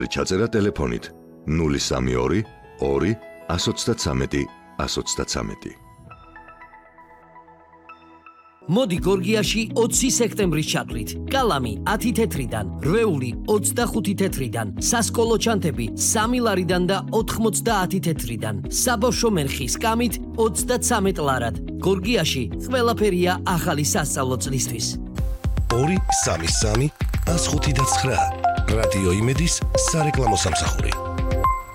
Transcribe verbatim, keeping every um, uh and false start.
ჩაწერა ტელეფონით ნული სამი ორი ორი ათს ოცდათრამეტი ათს ოცდათრამეტი. მოდი გორგიაში ოცი სექტემბრის ჩათვლით. კალამი ათი თეთრიდან, რვეული ოცდახუთი თეთრიდან, სასკოლო ჩანთები სამი ლარიდან და ოთხმოცდაათი თეთრიდან, საბავშვო მერხი სკამით ოცდაცამეტ ლარად. გორგიაში ყველაფერია ახალი სასწავლო წლისთვის. ორი სამი სამი ათს ხუთი და ცხრა რადიო იმედის სარეკლამო სამსახური.